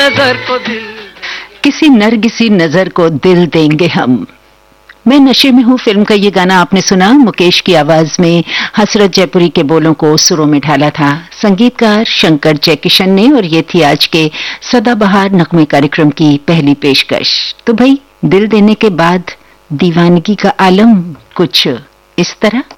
नजर को दिल, किसी नरगिसी नजर को दिल देंगे हम। मैं नशे में हूँ फिल्म का ये गाना आपने सुना। मुकेश की आवाज में हसरत जयपुरी के बोलों को सुरों में ढाला था संगीतकार शंकर जयकिशन ने। और ये थी आज के सदाबहार नगमे कार्यक्रम की पहली पेशकश। तो भाई, दिल देने के बाद दीवानगी का आलम कुछ इस तरह।